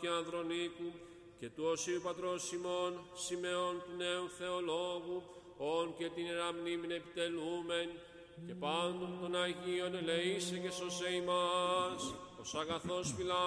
και Ανδρονίκου και του Οσίου Πατρός Σιμών, Σιμεών του νέου Θεολόγου, όν και την Ιερά Μνήμην επιτελούμεν, και πάντων των Αγίων ελεήσε και σωσέ ημάς, ως αγαθός